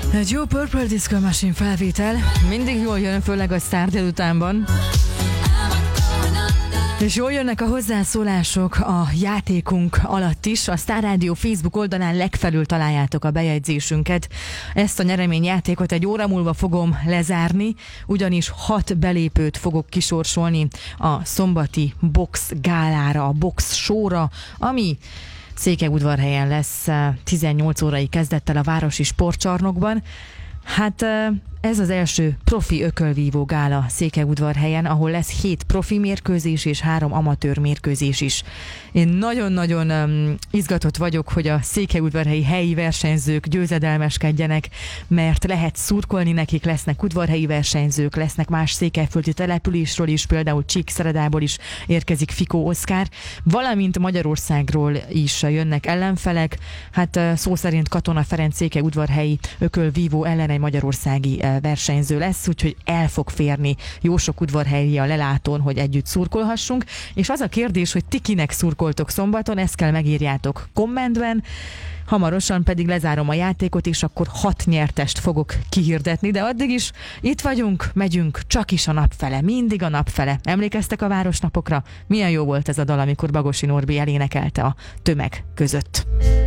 Egy jó Purple Disco Machine felvétel mindig jól jön, főleg a sztár délutánban. És jól jönnek a hozzászólások a játékunk alatt is. A Star Radio Facebook oldalán legfelül találjátok a bejegyzésünket. Ezt a nyereményjátékot egy óra múlva fogom lezárni, ugyanis 6 belépőt fogok kisorsolni a szombati box gálára, a box showra, ami Székelyudvarhelyen lesz 18 órai kezdettel a Városi Sportcsarnokban. Hát ez az első profi ökölvívó gála Székelyudvarhelyen, ahol lesz 7 profi mérkőzés és 3 amatőr mérkőzés is. Én nagyon-nagyon izgatott vagyok, hogy a székelyudvarhelyi helyi versenyzők győzedelmeskedjenek, mert lehet szurkolni nekik, lesznek udvarhelyi versenyzők, lesznek más székelyföldi településről is, például Csíkszeredából is érkezik Fikó Oszkár, valamint Magyarországról is jönnek ellenfelek. Hát szó szerint Katona Ferenc székelyudvarhelyi ökölvívó ellen egy magyarországi versenyző lesz, úgyhogy el fog férni jó sok udvarhelyi a lelátón, hogy együtt szurkolhassunk, és az a kérdés, hogy ti kinek szurkoltok szombaton, ezt kell megírjátok kommentben, hamarosan pedig lezárom a játékot, és akkor 6 nyertest fogok kihirdetni, de addig is itt vagyunk, megyünk, csak is a nap fele, mindig a nap fele. Emlékeztek a városnapokra? Milyen jó volt ez a dal, amikor Bagosi Norbi elénekelte a tömeg között.